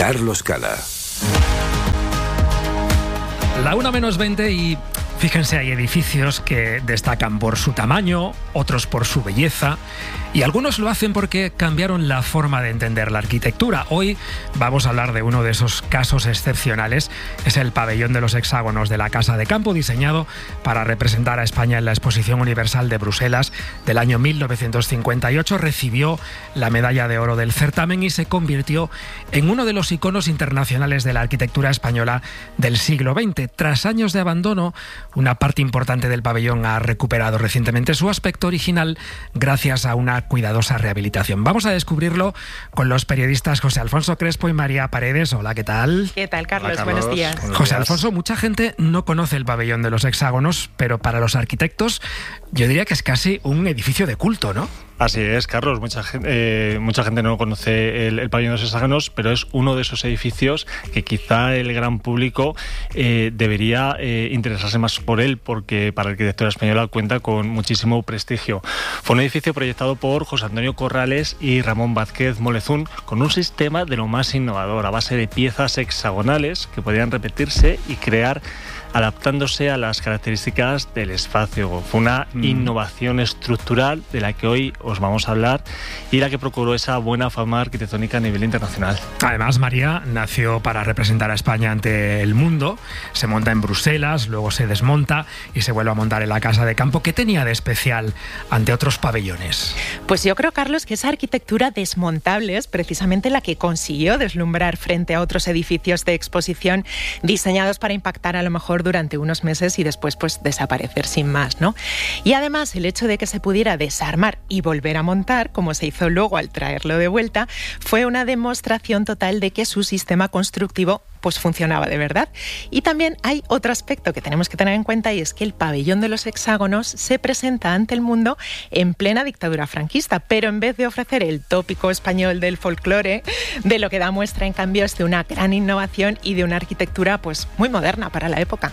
Carlos Cala. La 1:20 y fíjense, hay edificios que destacan por su tamaño, otros por su belleza y algunos lo hacen porque cambiaron la forma de entender la arquitectura. Hoy vamos a hablar de uno de esos casos excepcionales. Es el pabellón de los hexágonos de la Casa de Campo, diseñado para representar a España en la Exposición Universal de Bruselas del año 1958. Recibió la medalla de oro del certamen y se convirtió en uno de los iconos internacionales de la arquitectura española del siglo XX. Tras años de abandono, una parte importante del pabellón ha recuperado recientemente su aspecto original gracias a una cuidadosa rehabilitación. Vamos a descubrirlo con los periodistas José Alfonso Crespo y María Paredes. Hola, ¿qué tal? ¿Qué tal, Carlos? Hola, Carlos. Buenos días. José Alfonso, mucha gente no conoce el pabellón de los hexágonos, pero para los arquitectos yo diría que es casi un edificio de culto, ¿no? Así es, Carlos. Mucha gente no conoce el pabellón de los hexágonos, pero es uno de esos edificios que quizá el gran público debería interesarse más por él, porque para la arquitectura española cuenta con muchísimo prestigio. Fue un edificio proyectado por José Antonio Corrales y Ramón Vázquez Molezún, con un sistema de lo más innovador, a base de piezas hexagonales que podían repetirse y crear adaptándose a las características del espacio. Fue una innovación estructural de la que hoy os vamos a hablar y la que procuró esa buena fama arquitectónica a nivel internacional. Además, María nació para representar a España ante el mundo. Se monta en Bruselas, luego se desmonta y se vuelve a montar en la Casa de Campo. ¿Qué tenía de especial ante otros pabellones? Pues yo creo, Carlos, que esa arquitectura desmontable es precisamente la que consiguió deslumbrar frente a otros edificios de exposición diseñados para impactar a lo mejor durante unos meses y después pues desaparecer sin más, ¿no? Y además el hecho de que se pudiera desarmar y volver a montar, como se hizo luego al traerlo de vuelta, fue una demostración total de que su sistema constructivo pues funcionaba de verdad. Y también hay otro aspecto que tenemos que tener en cuenta, y es que el pabellón de los hexágonos se presenta ante el mundo en plena dictadura franquista, pero en vez de ofrecer el tópico español del folclore, de lo que da muestra en cambio es de una gran innovación y de una arquitectura pues muy moderna para la época.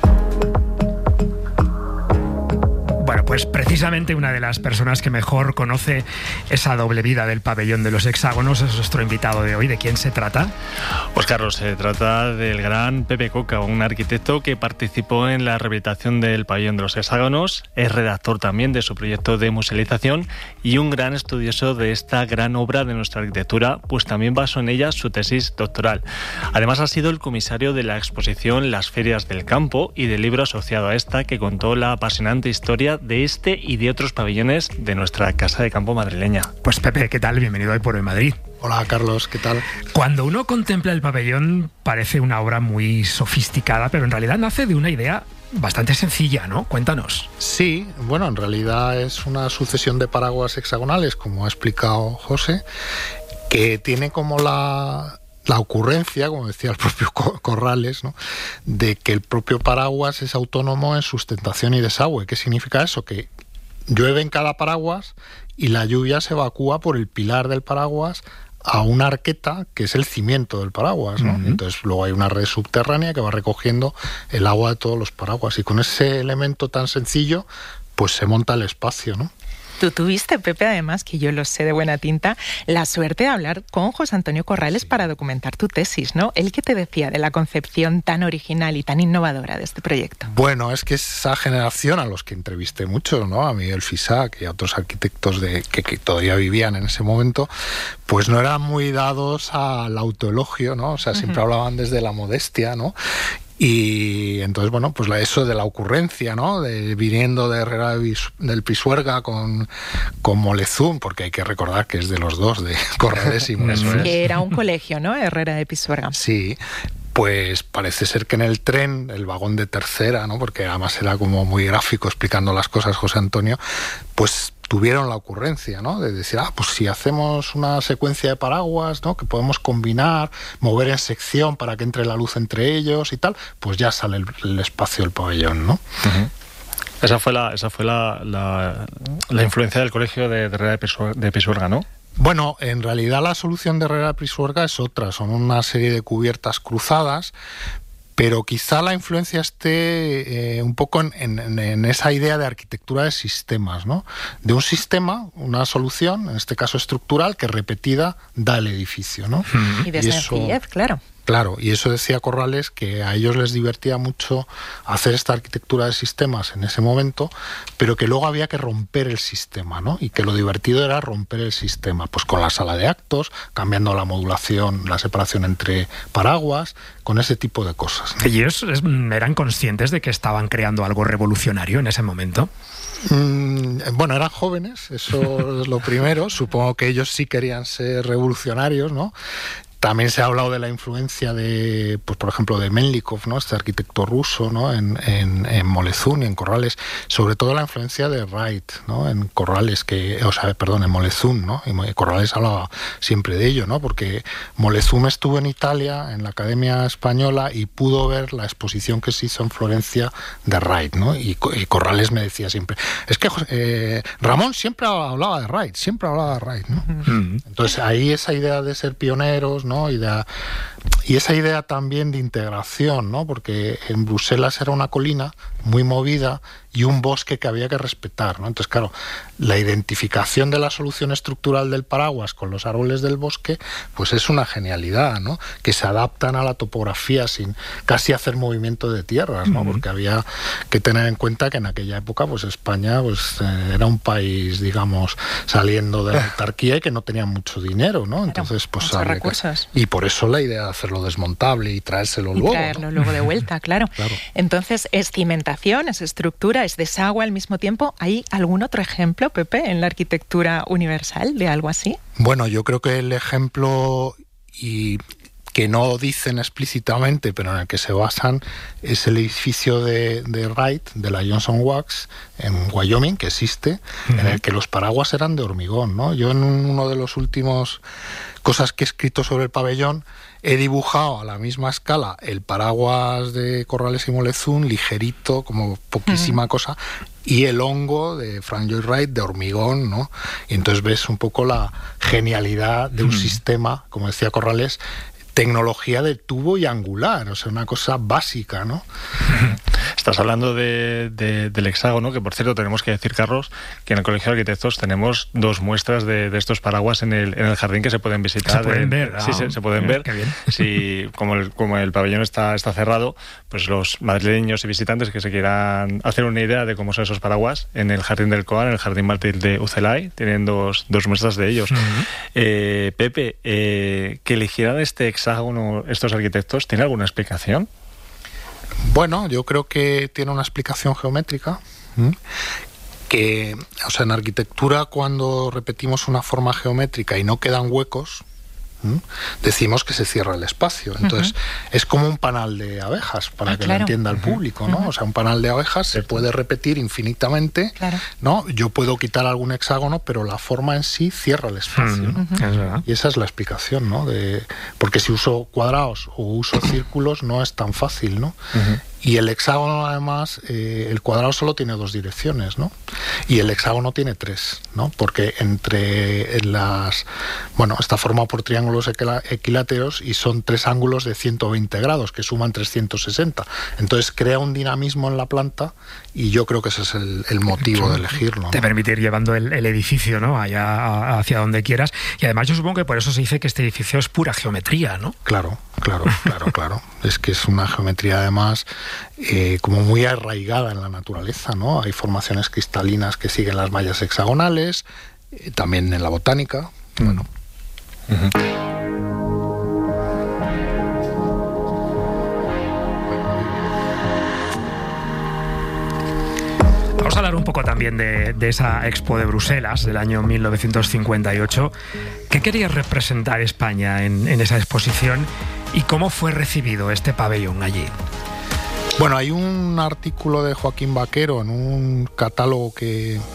Bueno, pues precisamente una de las personas que mejor conoce esa doble vida del pabellón de los hexágonos es nuestro invitado de hoy. ¿De quién se trata? Pues Carlos, se trata del gran Pepe Coca, un arquitecto que participó en la rehabilitación del pabellón de los hexágonos, es redactor también de su proyecto de musealización y un gran estudioso de esta gran obra de nuestra arquitectura, pues también basó en ella su tesis doctoral. Además ha sido el comisario de la exposición Las Ferias del Campo y del libro asociado a esta, que contó la apasionante historia de este y de otros pabellones de nuestra Casa de Campo madrileña. Pues Pepe, ¿qué tal? Bienvenido a Hoy por Hoy Madrid. Hola, Carlos, ¿qué tal? Cuando uno contempla el pabellón parece una obra muy sofisticada, pero en realidad nace de una idea bastante sencilla, ¿no? Cuéntanos. Sí, bueno, en realidad es una sucesión de paraguas hexagonales, como ha explicado José, que tiene como la ocurrencia, como decía el propio Corrales, ¿no?, de que el propio paraguas es autónomo en sustentación y desagüe. ¿Qué significa eso? Que llueve en cada paraguas y la lluvia se evacúa por el pilar del paraguas a una arqueta que es el cimiento del paraguas, ¿no? Entonces luego hay una red subterránea que va recogiendo el agua de todos los paraguas, y con ese elemento tan sencillo pues se monta el espacio, ¿no? Tú tuviste, Pepe, además, que yo lo sé de buena tinta, la suerte de hablar con José Antonio Corrales para documentar tu tesis, ¿no? ¿Él qué te decía de la concepción tan original y tan innovadora de este proyecto? Bueno, es que esa generación a los que entrevisté mucho, ¿no?, a Miguel Fisac y a otros arquitectos que todavía vivían en ese momento, pues no eran muy dados al autoelogio, ¿no? O sea, siempre hablaban desde la modestia, ¿no? Y entonces, bueno, pues eso de la ocurrencia, ¿no?, de viniendo de Herrera del Pisuerga con Molezún, porque hay que recordar que es de los dos, de Corrales y Molezún. Que era un colegio, ¿no?, Herrera de Pisuerga. Sí. Pues parece ser que en el tren, el vagón de tercera, ¿no?, porque además era como muy gráfico explicando las cosas José Antonio, pues tuvieron la ocurrencia, ¿no?, de decir, pues si hacemos una secuencia de paraguas, ¿no?, que podemos combinar, mover en sección para que entre la luz entre ellos y tal, pues ya sale el espacio del pabellón, ¿no? Esa fue la influencia del colegio de Herrera de Pisuerga, ¿no? Bueno, en realidad la solución de Herrera de Pisuerga es otra, son una serie de cubiertas cruzadas, pero quizá la influencia esté un poco en esa idea de arquitectura de sistemas, ¿no? De un sistema, una solución, en este caso estructural, que repetida da el edificio, ¿no? Y de sencillez, claro. Claro, y eso decía Corrales, que a ellos les divertía mucho hacer esta arquitectura de sistemas en ese momento, pero que luego había que romper el sistema, ¿no? Y que lo divertido era romper el sistema, pues con la sala de actos, cambiando la modulación, la separación entre paraguas, con ese tipo de cosas, ¿no? ¿Y ellos eran conscientes de que estaban creando algo revolucionario en ese momento? Bueno, eran jóvenes, eso es lo primero. Supongo que ellos sí querían ser revolucionarios, ¿no? También se ha hablado de la influencia de, pues por ejemplo, de Melnikov, ¿no? Este arquitecto ruso, ¿no? En Molețun y en Corrales, sobre todo la influencia de Wright, ¿no? En Corrales, en Molețun, ¿no? Y Corrales hablaba siempre de ello, ¿no? Porque Molețun estuvo en Italia, en la Academia Española, y pudo ver la exposición que se hizo en Florencia de Wright, ¿no? Y Corrales me decía siempre, es que Ramón siempre hablaba de Wright, ¿no? Entonces ahí esa idea de ser pioneros, ¿no? Y esa idea también de integración, ¿no? Porque en Bruselas era una colina muy movida y un bosque que había que respetar, ¿no? Entonces, claro, la identificación de la solución estructural del paraguas con los árboles del bosque, pues es una genialidad, ¿no? Que se adaptan a la topografía sin casi hacer movimiento de tierras, ¿no? Porque había que tener en cuenta que en aquella época, pues España, pues era un país, digamos, saliendo de la autarquía y que no tenía mucho dinero, ¿no? Entonces, pues muchos recursos. Y por eso la idea de hacerlo desmontable y traérselo luego. Traerlo luego de vuelta, claro. Entonces, es cimentación, es estructura, es desagüe al mismo tiempo. ¿Hay algún otro ejemplo, Pepe, en la arquitectura universal de algo así? Bueno, yo creo que el ejemplo que no dicen explícitamente, pero en el que se basan, es el edificio de Wright, de la Johnson Wax, en Wyoming, que existe, en el que los paraguas eran de hormigón, ¿no? Yo en uno de los últimos cosas que he escrito sobre el pabellón, he dibujado a la misma escala el paraguas de Corrales y Molețun, ligerito, como poquísima cosa, y el hongo de Frank Lloyd Wright de hormigón, ¿no? Y entonces ves un poco la genialidad de un sistema, como decía Corrales, tecnología de tubo y angular, o sea, una cosa básica, ¿no? Estás hablando del hexágono, que por cierto tenemos que decir, Carlos, que en el Colegio de Arquitectos tenemos 2 muestras de estos paraguas en el jardín que se pueden visitar. Se pueden ver. Sí, se pueden ver. Qué bien. Sí, como el pabellón está cerrado, pues los madrileños y visitantes que se quieran hacer una idea de cómo son esos paraguas, en el Jardín del Coan, en el Jardín Mártir de Ucelay, tienen dos muestras de ellos. Pepe, que eligieran este hexágono estos arquitectos, ¿tiene alguna explicación? Bueno, yo creo que tiene una explicación geométrica, que, o sea, en arquitectura, cuando repetimos una forma geométrica y no quedan huecos, decimos que se cierra el espacio. Entonces, es como un panal de abejas, para que lo entienda el público, ¿no? O sea, un panal de abejas se puede repetir infinitamente, ¿no? Yo puedo quitar algún hexágono, pero la forma en sí cierra el espacio, ¿no? Es verdad. Y esa es la explicación, ¿no? Porque si uso cuadrados o uso círculos no es tan fácil, ¿no? Y el hexágono, además, el cuadrado solo tiene 2 direcciones, ¿no? Y el hexágono tiene 3, ¿no? Porque está formado por triángulos equiláteros y son 3 ángulos de 120 grados, que suman 360. Entonces crea un dinamismo en la planta y yo creo que ese es el motivo de elegirlo, ¿no? Te permite ir llevando el edificio, ¿no? Allá hacia donde quieras. Y además yo supongo que por eso se dice que este edificio es pura geometría, ¿no? Claro. Es que es una geometría, además, como muy arraigada en la naturaleza, ¿no? Hay formaciones cristalinas que siguen las mallas hexagonales, también en la botánica. Bueno. Vamos a hablar un poco también de esa Expo de Bruselas del año 1958. ¿Qué quería representar España en esa exposición y cómo fue recibido este pabellón allí? Bueno, hay un artículo de Joaquín Vaquero en un catálogo que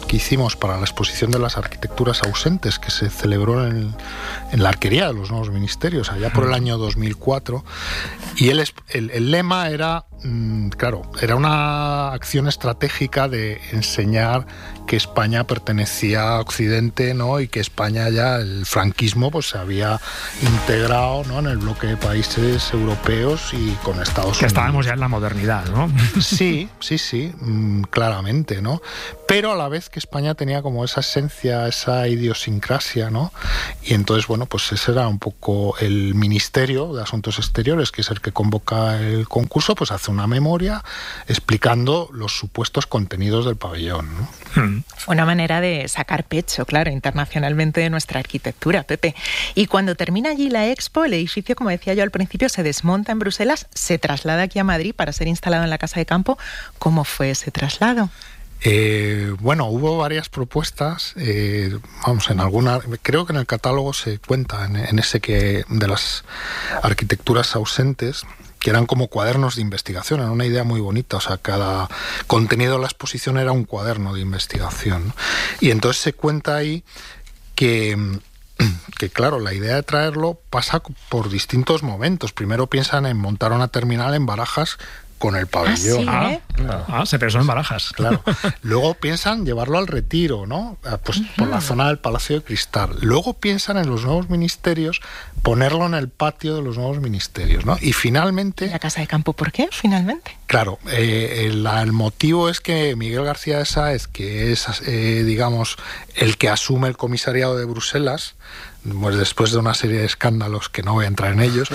que hicimos para la exposición de las arquitecturas ausentes que se celebró en la Arquería de los Nuevos Ministerios allá por el año 2004, y el lema era, era una acción estratégica de enseñar que España pertenecía a Occidente, ¿no? Y que España ya, el franquismo, pues se había integrado, ¿no?, en el bloque de países europeos y con Estados Unidos. Que estábamos ya en la modernidad, ¿no? Sí, claramente, ¿no? Pero a la vez que España tenía como esa esencia, esa idiosincrasia, ¿no? Y entonces, bueno, pues ese era un poco el Ministerio de Asuntos Exteriores, que es el que convoca el concurso, pues hace una memoria explicando los supuestos contenidos del pabellón, ¿no? Una manera de sacar pecho, claro, internacionalmente de nuestra arquitectura, Pepe. Y cuando termina allí la Expo, el edificio, como decía yo al principio, se desmonta en Bruselas, se traslada aquí a Madrid para ser instalado en la Casa de Campo. ¿Cómo fue ese traslado? Bueno, hubo varias propuestas, en alguna, creo que en el catálogo se cuenta en ese que de las arquitecturas ausentes, que eran como cuadernos de investigación, era una idea muy bonita, o sea, cada contenido de la exposición era un cuaderno de investigación, ¿no? Y entonces se cuenta ahí que claro, la idea de traerlo pasa por distintos momentos. Primero piensan en montar una terminal en Barajas con el pabellón. Se pensó en Barajas. Claro. Luego piensan llevarlo al Retiro, ¿no? Pues por la zona del Palacio de Cristal. Luego piensan en los nuevos ministerios, ponerlo en el patio de los nuevos ministerios, ¿no? Y finalmente... ¿La Casa de Campo por qué, finalmente? Claro, el motivo es que Miguel García de Sáez, que es, digamos, el que asume el comisariado de Bruselas, pues después de una serie de escándalos que no voy a entrar en ellos,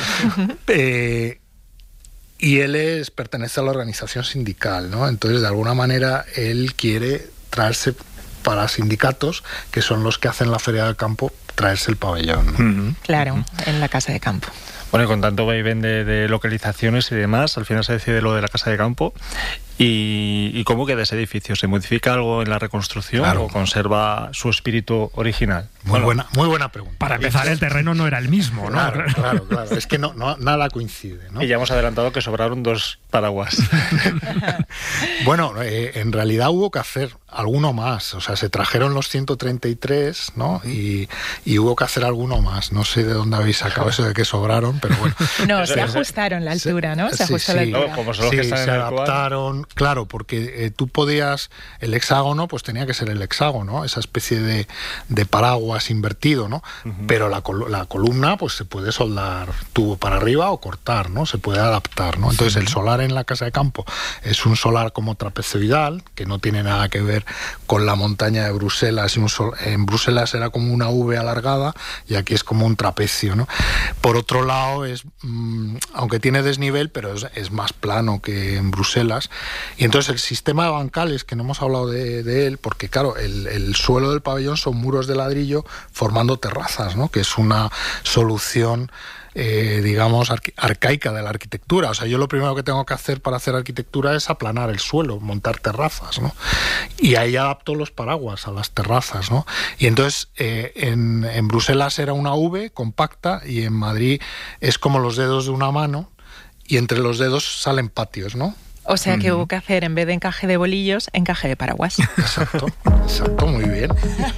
y él pertenece a la organización sindical, ¿no? Entonces, de alguna manera, él quiere traerse para sindicatos, que son los que hacen la Feria del Campo, traerse el pabellón, ¿no? Claro, en la Casa de Campo. Bueno, y con tanto vaivén de localizaciones y demás, al final se decide lo de la Casa de Campo. ¿Y cómo queda ese edificio? ¿Se modifica algo en la reconstrucción o conserva su espíritu original? Muy buena pregunta. Para empezar, el terreno no era el mismo, ¿no? Claro. Es que no nada coincide, ¿no? Y ya hemos adelantado que sobraron 2 paraguas. Bueno, en realidad hubo que hacer alguno más. O sea, se trajeron los 133, ¿no? Y hubo que hacer alguno más. No sé de dónde habéis sacado eso de que sobraron, pero bueno. No, se ajustaron la altura, ¿no? Se ajustó la altura. No, como son los que están se adaptaron. Claro, porque tú podías... El hexágono, pues tenía que ser el hexágono, esa especie de paraguas invertido, ¿no? Pero la columna, pues se puede soldar tubo para arriba o cortar, ¿no? Se puede adaptar, ¿no? Entonces, el solar en la Casa de Campo es un solar como trapezoidal, que no tiene nada que ver con la montaña de Bruselas. En Bruselas era como una V alargada y aquí es como un trapecio, ¿no? Por otro lado, aunque tiene desnivel, pero es más plano que en Bruselas. Y entonces el sistema de bancales, que no hemos hablado de él, porque claro, el suelo del pabellón son muros de ladrillo formando terrazas, ¿no? Que es una solución digamos arcaica de la arquitectura. O sea, yo lo primero que tengo que hacer para hacer arquitectura es aplanar el suelo, montar terrazas, ¿no? Y ahí adapto los paraguas a las terrazas, ¿no? Y entonces en Bruselas era una V compacta y en Madrid es como los dedos de una mano y entre los dedos salen patios, ¿no? O sea que hubo que hacer, en vez de encaje de bolillos, encaje de paraguas. Exacto, muy bien.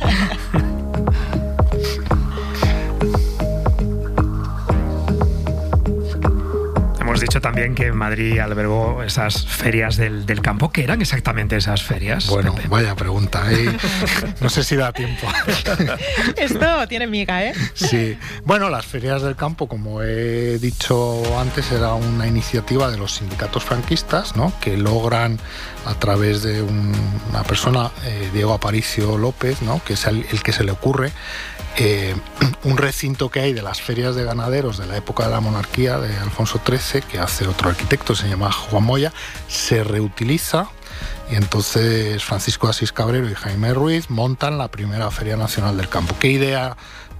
Hemos dicho también que Madrid albergó esas ferias del campo. ¿Qué eran exactamente esas ferias? Bueno, Pepe? vaya pregunta. No sé si da tiempo. Esto tiene miga, ¿eh? Sí. Bueno, las ferias del campo, como he dicho antes, era una iniciativa de los sindicatos franquistas, ¿no? Que logran, a través de una persona, Diego Aparicio López, ¿no? Que es el que se le ocurre, un recinto que hay de las ferias de ganaderos de la época de la monarquía de Alfonso XIII, que hace otro arquitecto, se llama Juan Moya, se reutiliza y entonces Francisco de Asís Cabrero y Jaime Ruiz montan la primera Feria Nacional del Campo. ¿Qué idea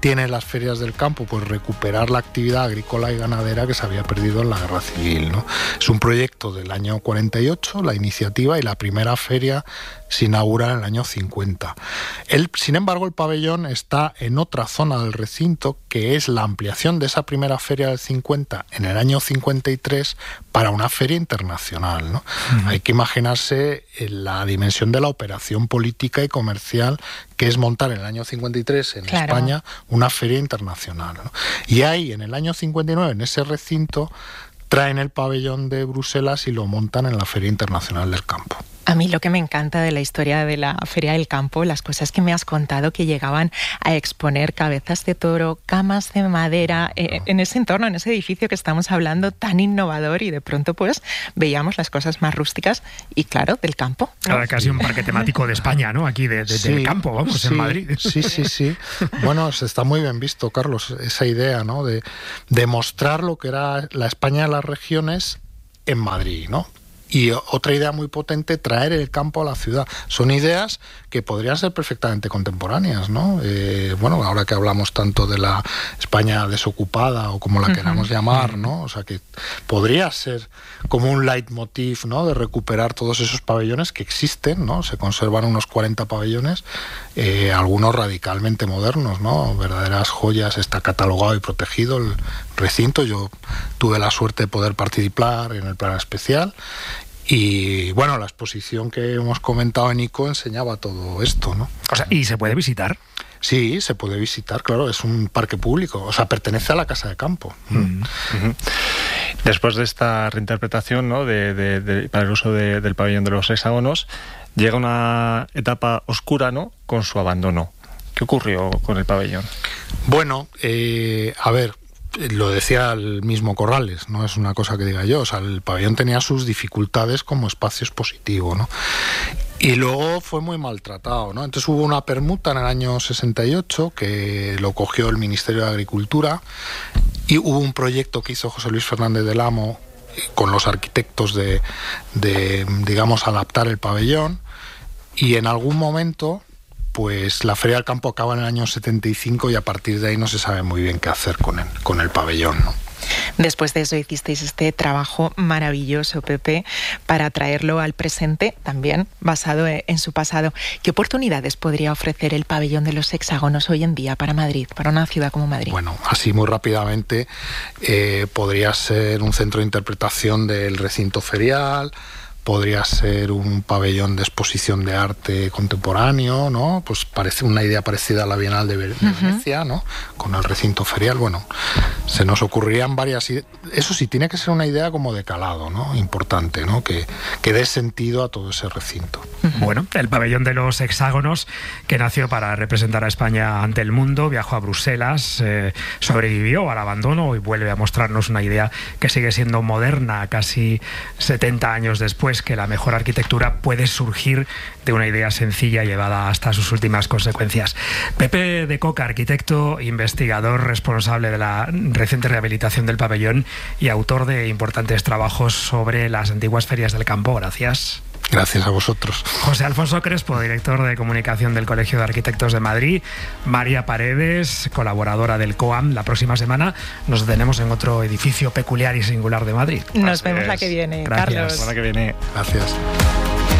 tiene las ferias del campo? Pues recuperar la actividad agrícola y ganadera que se había perdido en la Guerra Civil, ¿no? Es un proyecto del año 48, la iniciativa, y la primera feria se inaugura en el año 50. Sin embargo, el pabellón está en otra zona del recinto, que es la ampliación de esa primera feria del 50 en el año 53 para una feria internacional, ¿no? Hay que imaginarse la dimensión de la operación política y comercial que es montar en el año 53 en España una feria internacional, ¿no? Y ahí, en el año 59, en ese recinto, traen el pabellón de Bruselas y lo montan en la Feria Internacional del Campo. A mí lo que me encanta de la historia de la Feria del Campo, las cosas que me has contado, que llegaban a exponer cabezas de toro, camas de madera, en ese entorno, en ese edificio que estamos hablando, tan innovador, y de pronto pues veíamos las cosas más rústicas y, claro, del campo, ¿no? Casi un parque temático de España, ¿no? Aquí del campo, vamos, sí, en Madrid. Sí. Bueno, se está muy bien visto, Carlos, esa idea, ¿no? De mostrar lo que era la España de las regiones en Madrid, ¿no? Y otra idea muy potente, traer el campo a la ciudad. Son ideas que podrían ser perfectamente contemporáneas, ¿no? Bueno, ahora que hablamos tanto de la España desocupada o como la queramos llamar, ¿no? O sea, que podría ser como un leitmotiv, ¿no? De recuperar todos esos pabellones que existen, ¿no? Se conservan unos 40 pabellones, algunos radicalmente modernos, ¿no? Verdaderas joyas. Está catalogado y protegido el recinto. Yo tuve la suerte de poder participar en el plan especial. Y bueno, la exposición que hemos comentado en ICO enseñaba todo esto, ¿no? O sea, ¿y se puede visitar? Sí, se puede visitar, claro, es un parque público, o sea, pertenece a la Casa de Campo. Después de esta reinterpretación, ¿no? para el uso del pabellón de los hexágonos, llega una etapa oscura, ¿no? Con su abandono. ¿Qué ocurrió con el pabellón? Bueno, a ver, lo decía el mismo Corrales, no es una cosa que diga yo, o sea, el pabellón tenía sus dificultades como espacio expositivo, ¿no? Y luego fue muy maltratado, ¿no? Entonces hubo una permuta en el año 68 que lo cogió el Ministerio de Agricultura, y hubo un proyecto que hizo José Luis Fernández del Amo con los arquitectos de digamos, adaptar el pabellón, y en algún momento pues la Feria del Campo acaba en el año 75 y a partir de ahí no se sabe muy bien qué hacer con el pabellón, ¿no? Después de eso hicisteis este trabajo maravilloso, Pepe, para traerlo al presente, también basado en su pasado. ¿Qué oportunidades podría ofrecer el pabellón de los hexágonos hoy en día para Madrid, para una ciudad como Madrid? Bueno, así muy rápidamente, podría ser un centro de interpretación del recinto ferial, podría ser un pabellón de exposición de arte contemporáneo, ¿no? Pues parece una idea parecida a la Bienal de Venecia, ¿no? Con el recinto ferial. Bueno, se nos ocurrirían varias ideas. Eso sí, tiene que ser una idea como de calado, ¿no? Importante, ¿no? Que dé sentido a todo ese recinto. Bueno, el pabellón de los hexágonos, que nació para representar a España ante el mundo, viajó a Bruselas, sobrevivió al abandono y vuelve a mostrarnos una idea que sigue siendo moderna casi 70 años después, que la mejor arquitectura puede surgir de una idea sencilla llevada hasta sus últimas consecuencias. Pepe de Coca, arquitecto, investigador, responsable de la reciente rehabilitación del pabellón y autor de importantes trabajos sobre las antiguas ferias del campo. Gracias. Gracias a vosotros. José Alfonso Crespo, director de comunicación del Colegio de Arquitectos de Madrid. María Paredes, colaboradora del COAM. La próxima semana nos detenemos en otro edificio peculiar y singular de Madrid. Nos vemos la que viene, Gracias. Carlos. La semana que viene. Gracias.